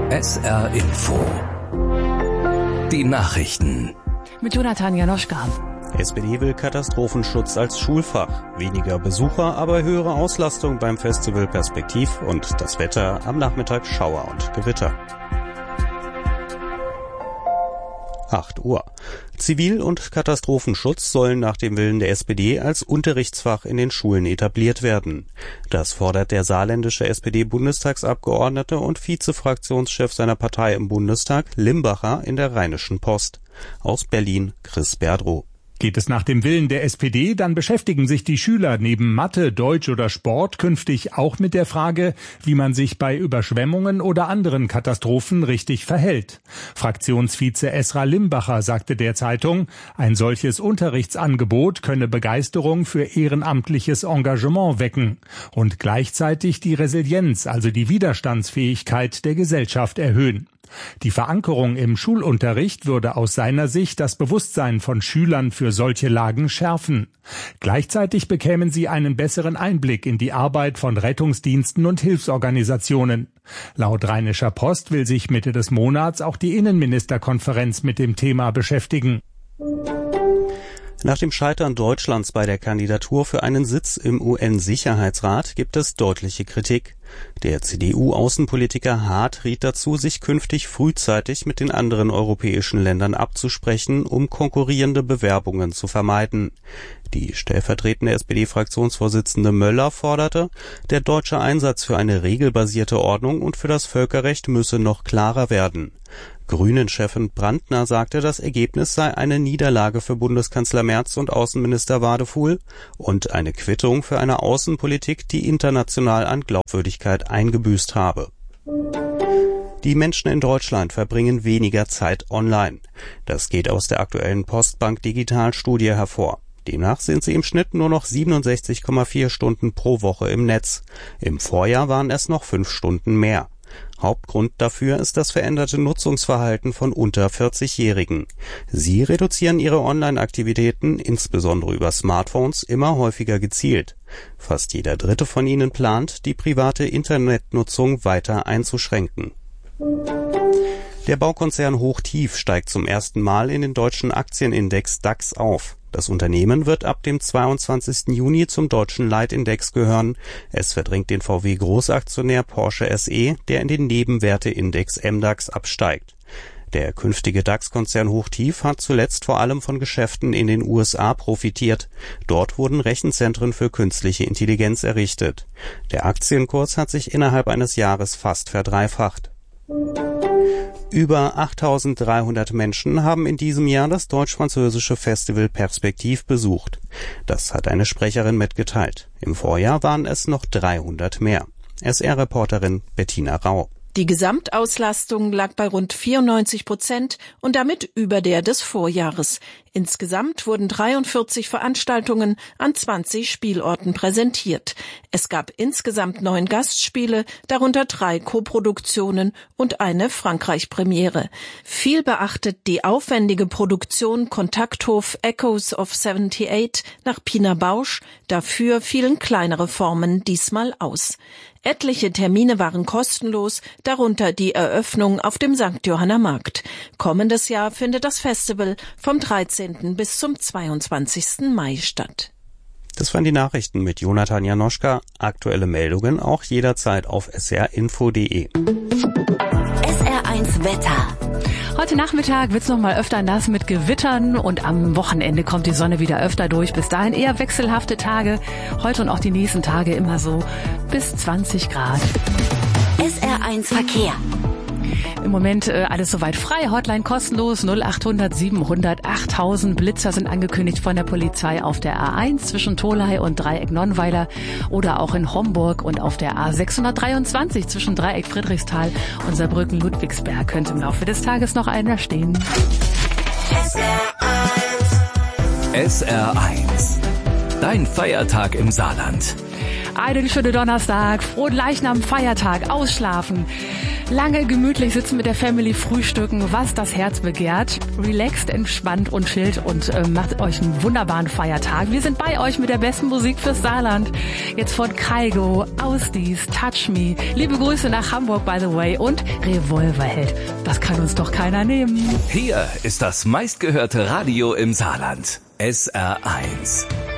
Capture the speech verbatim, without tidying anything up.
S R Info. Die Nachrichten. Mit Jonathan Janoschka. S P D will Katastrophenschutz als Schulfach. Weniger Besucher, aber höhere Auslastung beim Festival Perspektiv und das Wetter am Nachmittag Schauer und Gewitter. acht Uhr. Zivil- und Katastrophenschutz sollen nach dem Willen der S P D als Unterrichtsfach in den Schulen etabliert werden. Das fordert der saarländische S P D-Bundestagsabgeordnete und Vizefraktionschef seiner Partei im Bundestag, Limbacher, in der Rheinischen Post. Aus Berlin, Chris Berdrow. Geht es nach dem Willen der S P D, dann beschäftigen sich die Schüler neben Mathe, Deutsch oder Sport künftig auch mit der Frage, wie man sich bei Überschwemmungen oder anderen Katastrophen richtig verhält. Fraktionsvize Esra Limbacher sagte der Zeitung, ein solches Unterrichtsangebot könne Begeisterung für ehrenamtliches Engagement wecken und gleichzeitig die Resilienz, also die Widerstandsfähigkeit der Gesellschaft erhöhen. Die Verankerung im Schulunterricht würde aus seiner Sicht das Bewusstsein von Schülern für solche Lagen schärfen. Gleichzeitig bekämen sie einen besseren Einblick in die Arbeit von Rettungsdiensten und Hilfsorganisationen. Laut Rheinischer Post will sich Mitte des Monats auch die Innenministerkonferenz mit dem Thema beschäftigen. Nach dem Scheitern Deutschlands bei der Kandidatur für einen Sitz im U N-Sicherheitsrat gibt es deutliche Kritik. Der C D U-Außenpolitiker Hart riet dazu, sich künftig frühzeitig mit den anderen europäischen Ländern abzusprechen, um konkurrierende Bewerbungen zu vermeiden. Die stellvertretende S P D-Fraktionsvorsitzende Möller forderte, der deutsche Einsatz für eine regelbasierte Ordnung und für das Völkerrecht müsse noch klarer werden. Grünen-Chefin Brandner sagte, das Ergebnis sei eine Niederlage für Bundeskanzler Merz und Außenminister Wadefuhl und eine Quittung für eine Außenpolitik, die international an Glaubwürdigkeit eingebüßt habe. Die Menschen in Deutschland verbringen weniger Zeit online. Das geht aus der aktuellen Postbank Digitalstudie hervor. Demnach sind sie im Schnitt nur noch siebenundsechzig Komma vier Stunden pro Woche im Netz. Im Vorjahr waren es noch fünf Stunden mehr. Hauptgrund dafür ist das veränderte Nutzungsverhalten von unter vierzigjährigen. Sie reduzieren ihre Online-Aktivitäten, insbesondere über Smartphones, immer häufiger gezielt. Fast jeder Dritte von ihnen plant, die private Internetnutzung weiter einzuschränken. Der Baukonzern Hochtief steigt zum ersten Mal in den deutschen Aktienindex DAX auf. Das Unternehmen wird ab dem zweiundzwanzigsten Juni zum deutschen Leitindex gehören. Es verdrängt den V W-Großaktionär Porsche S E, der in den Nebenwerteindex M DAX absteigt. Der künftige DAX-Konzern Hochtief hat zuletzt vor allem von Geschäften in den U S A profitiert. Dort wurden Rechenzentren für künstliche Intelligenz errichtet. Der Aktienkurs hat sich innerhalb eines Jahres fast verdreifacht. Über achttausenddreihundert Menschen haben in diesem Jahr das deutsch-französische Festival Perspektiv besucht. Das hat eine Sprecherin mitgeteilt. Im Vorjahr waren es noch dreihundert mehr. S R-Reporterin Bettina Rau. Die Gesamtauslastung lag bei rund vierundneunzig Prozent und damit über der des Vorjahres. Insgesamt wurden dreiundvierzig Veranstaltungen an zwanzig Spielorten präsentiert. Es gab insgesamt neun Gastspiele, darunter drei Koproduktionen und eine Frankreich-Premiere. Viel beachtet die aufwendige Produktion Kontakthof Echoes of achtundsiebzig nach Pina Bausch. Dafür fielen kleinere Formen diesmal aus. Etliche Termine waren kostenlos, darunter die Eröffnung auf dem Sankt Johanner Markt. Kommendes Jahr findet das Festival vom dreizehnten bis zum zweiundzwanzigsten Mai statt. Das waren die Nachrichten mit Jonathan Janoschka. Aktuelle Meldungen auch jederzeit auf s r info punkt d e. S R eins Wetter. Heute Nachmittag wird's noch mal öfter nass mit Gewittern und am Wochenende kommt die Sonne wieder öfter durch. Bis dahin eher wechselhafte Tage. Heute und auch die nächsten Tage immer so bis zwanzig Grad. S R eins Verkehr. Im Moment äh, alles soweit frei. Hotline kostenlos null achthundert siebenhundert achttausend. Blitzer sind angekündigt von der Polizei auf der A eins zwischen Tholey und Dreieck Nonnweiler oder auch in Homburg und auf der A sechshundertdreiundzwanzig zwischen Dreieck Friedrichsthal und Saarbrücken Ludwigsberg könnte im Laufe des Tages noch einer stehen. S R eins. S R eins. Dein Feiertag im Saarland. Einen schönen Donnerstag, frohen Leichnam, Feiertag, ausschlafen. Lange gemütlich sitzen mit der Family, frühstücken, was das Herz begehrt. Relaxed, entspannt und chillt und äh, macht euch einen wunderbaren Feiertag. Wir sind bei euch mit der besten Musik fürs Saarland. Jetzt von Kaigo, Ausdies, Touch Me. Liebe Grüße nach Hamburg, by the way. Und Revolverheld. Das kann uns doch keiner nehmen. Hier ist das meistgehörte Radio im Saarland. S R eins.